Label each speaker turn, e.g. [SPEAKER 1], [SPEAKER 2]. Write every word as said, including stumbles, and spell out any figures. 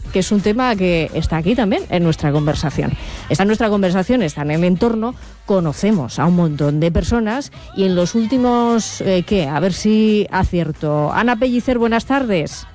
[SPEAKER 1] que es un tema que está aquí también en nuestra conversación. Está en nuestra conversación, está en el entorno, conocemos a un montón de personas y en los últimos, eh, ¿qué? A ver si acierto. Ana Pellicer, buenas tardes.